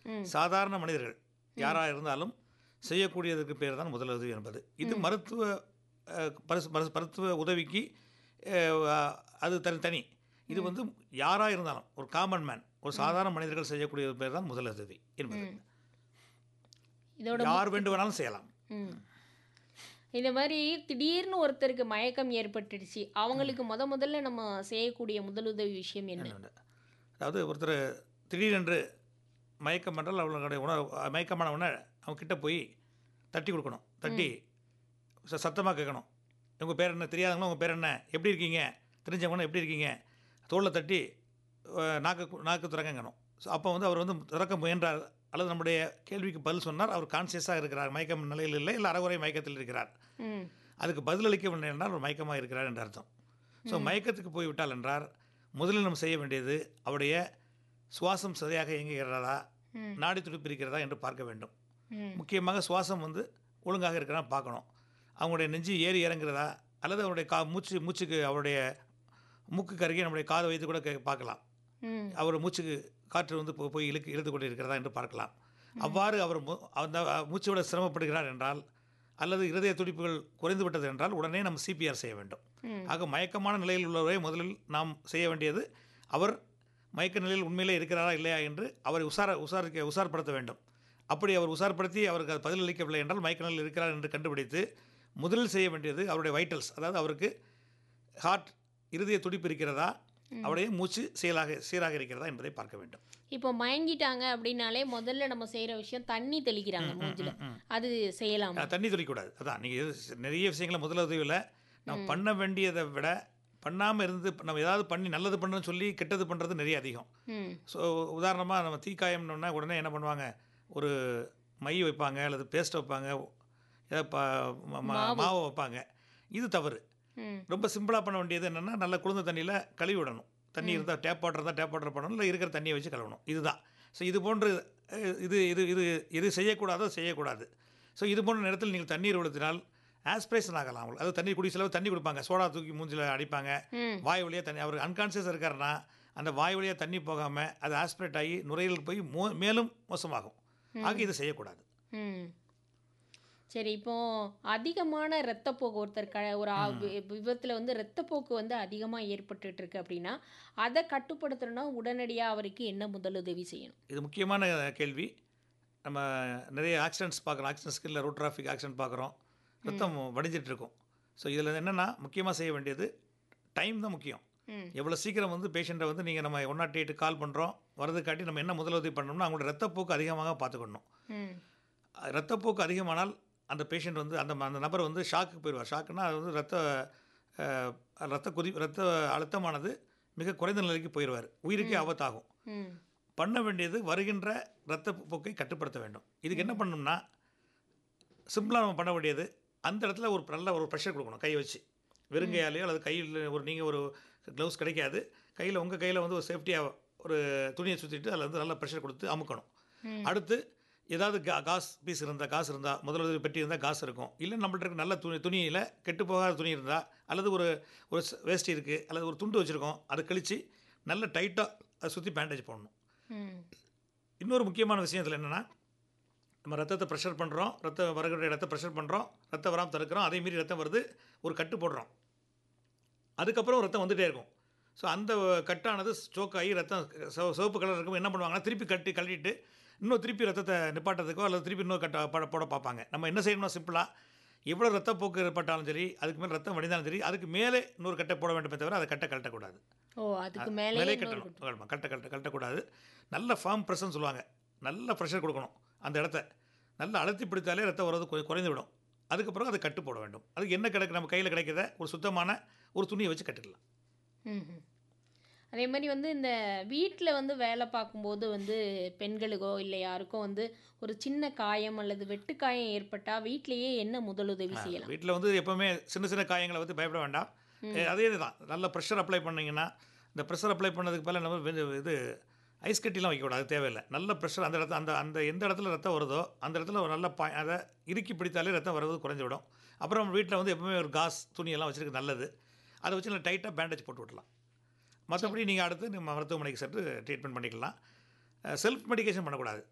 சாதாரண மனிதர்கள் யாராக இருந்தாலும் செய்யக்கூடியதுக்கு பேர் தான் முதலுதவி என்பது. இது மருத்துவ உதவிக்கு அது தனி. இது வந்து யாராக இருந்தாலும் ஒரு காமன் மேன், ஒரு சாதாரண மனிதர்கள் செய்யக்கூடிய பேர் தான் முதலுதவி என்பது. இதோட யார் வேண்டுமானாலும் செய்யலாம். இந்த மாதிரி திடீர்னு ஒருத்தருக்கு மயக்கம் ஏற்பட்டுடுச்சு, அவங்களுக்கு முதல்ல நம்ம செய்யக்கூடிய முதலுதவி விஷயம் என்ன? அதாவது ஒருத்தர் திடீரென்று மயக்கம் என்றால் அவங்களுடைய மயக்கமான உடனே அவங்க கிட்ட போய் தட்டி கொடுக்கணும். தட்டி சத்தமாக கேட்கணும். உங்கள் பேர் என்ன, தெரியாதவங்களும் உங்கள் பேர் என்ன, எப்படி இருக்கீங்க, தெரிஞ்சவங்களும் எப்படி இருக்கீங்க, தோளில் தட்டி நாக்கு திறக்கணும். ஸோ அப்போ வந்து அவர் வந்து திறக்க முயன்றார் அல்லது நம்முடைய கேள்விக்கு பதில் சொன்னார், அவர் கான்சியஸாக இருக்கிறார், மயக்கம் நிலையில் இல்லை, இல்லை அறகுறை மயக்கத்தில் இருக்கிறார். அதுக்கு பதிலளிக்கவில்லை என்றால் அவர் மயக்கமாக இருக்கிறார் என்ற அர்த்தம். ஸோ மயக்கத்துக்கு போய்விட்டால் என்றால் முதலில் நம்ம செய்ய வேண்டியது அவருடைய சுவாசம் சரியாக இயங்குகிறதா, நாடி துடிப்பு இருக்கிறதா என்று பார்க்க வேண்டும். முக்கியமாக சுவாசம் வந்து ஒழுங்காக இருக்கிறதா பார்க்கணும். அவங்களுடைய நெஞ்சு ஏறி இறங்குறதா அல்லது அவருடைய மூச்சுக்கு அவருடைய மூக்குக்கு அருகே நம்முடைய காதை வைத்து கூட பார்க்கலாம். அவர் மூச்சுக்கு காற்று வந்து போய் இழுத்து கொண்டு இருக்கிறதா என்று பார்க்கலாம். அவ்வாறு அவர் அந்த மூச்சோட சிரமப்படுகிறார் என்றால் அல்லது இருதய துடிப்புகள் குறைந்து விட்டது என்றால் உடனே நம்ம சிபிஆர் செய்ய வேண்டும். ஆக மயக்கமான நிலையில் உள்ளவரை முதலில் நாம் செய்ய வேண்டியது அவர் மயக்க நிலையில் உண்மையிலே இருக்கிறாரா இல்லையா என்று அவரை உசார்படுத்த வேண்டும். அப்படி அவர் உசார்படுத்தி அவருக்கு அது பதிலளிக்கவில்லை என்றால் மயக்க நிலையில் இருக்கிறார் என்று கண்டுபிடித்து முதலில் செய்ய வேண்டியது அவருடைய வைட்டல்ஸ், அதாவது அவருக்கு ஹார்ட் இருதய துடிப்பு இருக்கிறதா, அவருடைய மூச்சு சீராக இருக்கிறதா என்பதை பார்க்க வேண்டும். இப்போ மயங்கிட்டாங்க அப்படின்னாலே முதல்ல நம்ம செய்கிற விஷயம் தண்ணி தெளிக்கிறாங்க மூஞ்சில், அது செய்யலாம். தண்ணி தெளிக்கக்கூடாது. அதான் நீங்கள் நிறைய விஷயங்களை முதலுதவியில் நம்ம பண்ண வேண்டியதை விட பண்ணாமல் இருந்து நம்ம ஏதாவது பண்ணி நல்லது பண்ணுறதுன்னு சொல்லி கெட்டது பண்ணுறது நிறைய அதிகம். ஸோ உதாரணமாக நம்ம தீக்காயம்னோன்னா உடனே என்ன பண்ணுவாங்க, ஒரு மை வைப்பாங்க அல்லது பேஸ்ட் வைப்பாங்க, ஏதாவது மாவை வைப்பாங்க. இது தவறு. ரொம்ப சிம்பிளாக பண்ண வேண்டியது என்னென்னா நல்ல குளிர்ந்த தண்ணியில் கழுவி விடணும். தண்ணி இருந்தால் டேப் வாட்டர் பண்ணணும், இல்லை இருக்கிற தண்ணியை வச்சு கழுவணும். இதுதான். ஸோ இது போன்று இது செய்யக்கூடாது. ஸோ இது போன்ற நேரத்தில் நீங்கள் தண்ணீர் ஊற்றினால் ஆஸ்பிரேஷன் ஆகலாம். அவங்களுக்கு அது தண்ணி செலவு தண்ணி கொடுப்பாங்க, சோடா தூக்கி மூஞ்சில் அடிப்பாங்க, வாய் வழியாக தண்ணி, அவர் அன்கான்சியஸாக இருக்காருன்னா அந்த வாய் வழியாக தண்ணி போகாமல் அது ஆஸ்பிரேட் ஆகி நுரையீரலுக்கு போய் மேலும் மோசமாகும். ஆக இது செய்யக்கூடாது. சரி, இப்போ அதிகமான இரத்தப்போக்கு ஒருத்தர் ஒரு விபத்தில் வந்து இரத்தப்போக்கு வந்து அதிகமாக ஏற்பட்டுட்டு இருக்கு அப்படின்னா அதை கட்டுப்படுத்தணும்னா உடனடியாக அவருக்கு என்ன முதலுதவி செய்யணும்? இது முக்கியமான கேள்வி. நம்ம நிறைய ஆக்சிடென்ட்ஸ் பார்க்குறோம், ஆக்சிடென்ட்ஸ்க்கு இல்லை ரோட் டிராஃபிக் ஆக்சிடென்ட் பார்க்குறோம், ரத்தம் வடிஞ்சிட்டு இருக்கும். ஸோ இதில் என்னென்னா முக்கியமாக செய்ய வேண்டியது டைம் தான் முக்கியம். எவ்வளோ சீக்கிரம் வந்து பேஷண்ட்டை வந்து நீங்கள் நம்ம 108 கால் பண்ணுறோம் வரதுக்காட்டி நம்ம என்ன முதலுதவி பண்ணணும்னா அவங்களோட ரத்தப்போக்கு அதிகமாக பார்த்துக்கணும். ரத்தப்போக்கு அதிகமானால் அந்த பேஷண்ட் வந்து அந்த நபர் வந்து ஷாக்கு போயிடுவார். ஷாக்குன்னா அது வந்து ரத்த அழுத்தமானது மிக குறைந்த நிலைக்கு போயிடுவார், உயிருக்கே ஆபத்தாகும். பண்ண வேண்டியது வருகின்ற ரத்தப்போக்கை கட்டுப்படுத்த வேண்டும். இதுக்கு என்ன பண்ணணும்னா சிம்பிளாக நம்ம பண்ண வேண்டியது அந்த இடத்துல நல்ல ஒரு ப்ரெஷர் கொடுக்கணும். கையை வச்சு வெறுங்கையாலேயோ அல்லது கையில் நீங்கள் ஒரு க்ளவுஸ் கிடைக்காது, உங்கள் கையில் வந்து ஒரு சேஃப்டியாக ஒரு துணியை சுற்றிட்டு அதில் வந்து நல்ல ப்ரெஷர் கொடுத்து அமுக்கணும். அடுத்து ஏதாவது காசு இருந்தால் முதலுதவி பெட்டி இருந்தால் காசு இருக்கும், இல்லை நம்மள்ட்ட இருக்க நல்ல துணியில் கெட்டு போகாத துணி இருந்தால் அல்லது ஒரு வேஷ்டி இருக்குது அல்லது ஒரு துண்டு வச்சுருக்கோம், அதை கழித்து நல்ல டைட்டாக அதை சுற்றி பேண்டேஜ் போடணும். இன்னொரு முக்கியமான விஷயத்தில் என்னென்னா நம்ம ரத்தத்தை ப்ரெஷர் பண்ணுறோம், வரக்கூடிய இடத்த ப்ரெஷர் பண்ணுறோம், ரத்தம் வராமல் தடுக்கிறோம், அதே மீறி ரத்தம் வருது, ஒரு கட்டு போடுறோம், அதுக்கப்புறம் ரத்தம் வந்துகிட்டே இருக்கும். ஸோ அந்த கட்டானது ஸ்ட்ரோக் ஆகி ரத்தம் சிவப்பு கலர் இருக்கும். என்ன பண்ணுவாங்கன்னா திருப்பி கட்டிட்டு திருப்பி ரத்தத்தை நிப்பாட்டுறதுக்கோ அல்லது திருப்பி இன்னொரு போட பார்ப்பாங்க. நம்ம என்ன செய்யணும்னா சிம்பிளாக எவ்வளோ ரத்தப்போக்கு ஏற்பட்டாலும் சரி, அதுக்கு மேலே ரத்தம் வடிந்தாலும் சரி, அதுக்கு மேலே இன்னொரு கட்டை போட வேண்டுமே தவிர அதை கட்டக்கூடாது. அதுக்கு மேலே கட்டணும், கட்டக்கூடாது. நல்ல ஃபார்ம் ப்ரெஷர்னு சொல்லுவாங்க, நல்ல ப்ரெஷர் கொடுக்கணும். அந்த இடத்த நல்லா அழுத்தி பிடித்தாலே ரத்தம் வர்றது குறைந்து விடும். அதுக்கப்புறம் அதை கட்டு போட வேண்டும். அதுக்கு என்ன நம்ம கையில் கிடைக்கிறத ஒரு சுத்தமான ஒரு துணியை வச்சு கட்டிக்கலாம். அதே மாதிரி வந்து இந்த வீட்டில் வந்து வேலை பார்க்கும்போது வந்து பெண்களுக்கோ இல்லை யாருக்கோ வந்து ஒரு சின்ன காயம் அல்லது வெட்டுக்காயம் ஏற்பட்டால் வீட்டிலேயே என்ன முதலுதவி செய்யலாம்? வீட்டில் வந்து எப்போவுமே சின்ன காயங்களை வந்து பயப்பட வேண்டாம். அதே தான் நல்ல ப்ரெஷர் அப்ளை பண்ணிங்கன்னா, இந்த ப்ரெஷர் அப்ளை பண்ணதுக்கு மேலே நம்ம இது ஐஸ் கட்டிலாம் வைக்கக்கூடாது, அது தேவையில்லை. நல்ல ப்ரெஷர் அந்த இடத்துல அந்த எந்த இடத்துல ரத்தம் வருதோ அந்த இடத்துல ஒரு நல்ல அதை இறுக்கி பிடித்தாலே ரத்தம் வருவது குறைஞ்சி விடும். அப்புறம் வீட்டில் வந்து எப்போவுமே ஒரு காஸ் துணியெல்லாம் வச்சுருக்கு நல்லது, அதை வச்சு நல்லா டைட்டாக பேண்டேஜ் போட்டு விடலாம். மற்றபடி நீங்கள் அடுத்து நம்ம மருத்துவமனைக்கு சென்று ட்ரீட்மெண்ட் பண்ணிக்கலாம். செல்ஃப் மெடிக்கேஷன் பண்ணக்கூடாது.